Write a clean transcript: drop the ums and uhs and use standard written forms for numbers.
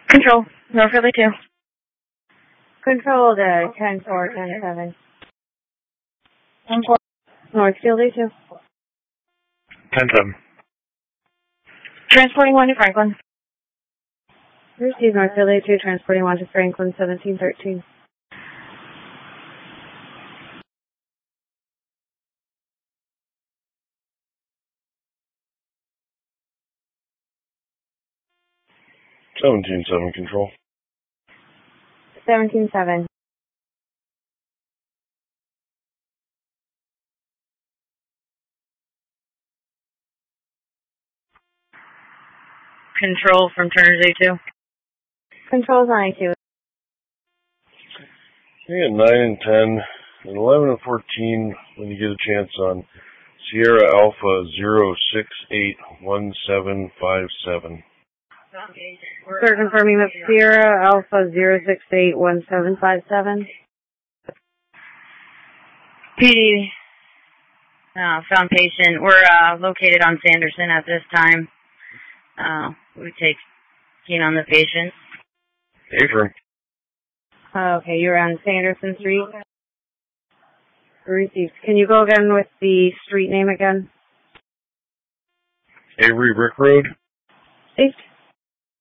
Control, North Philly 2. Control to 10-4-10-7. North Philly 2. 10-7. Transporting 1 to Franklin. Receive North Philly 2, transporting 1 to Franklin, 1713. $17-7 control. 17-7. Control from Turner's A2. Control's on A2. You get 9 and 10, and 11 and 14 when you get a chance on Sierra Alpha 0681757. Sir, confirming that Sierra Alpha 0681757. PD, found patient. We're located on Sanderson at this time. We take keen on the patient. Affirm. Okay, you're on Sanderson Street. Received. Can you go again with the street name again? Avery Brick Road. Received.